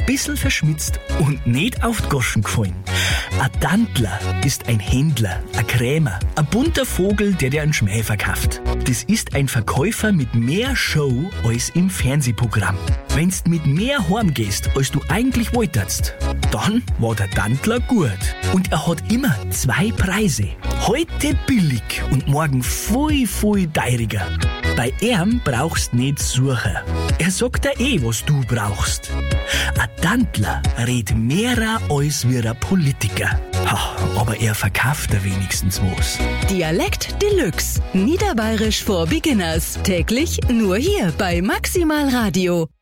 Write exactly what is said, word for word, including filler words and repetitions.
bisschen verschmitzt und nicht auf die Goschen gefallen. Ein Tantler ist ein Händler, ein Krämer, ein bunter Vogel, der dir einen Schmäh verkauft. Das ist ein Verkäufer mit mehr Show als im Fernsehprogramm. Wenn's mit mehr heimgehst, als du eigentlich wolltest, dann war der Tantler gut. Und er hat immer zwei Preise. Heute billig und morgen viel, viel teuriger. Bei ihm brauchst nicht suchen. Er sagt dir eh, was du brauchst. Ein Tantler redet mehrer als wie ein Politiker. Ha, aber er verkauft da wenigstens was. Dialekt Deluxe. Niederbayerisch for Beginners. Täglich nur hier bei Maximal Radio.